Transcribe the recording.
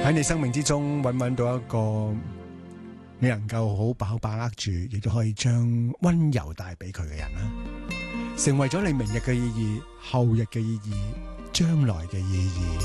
喺你生命之中揾到一個你能夠好好把握住，亦都可以將溫柔帶俾佢嘅人啦，成為咗你明日嘅意義、後日嘅意義、將來嘅意義。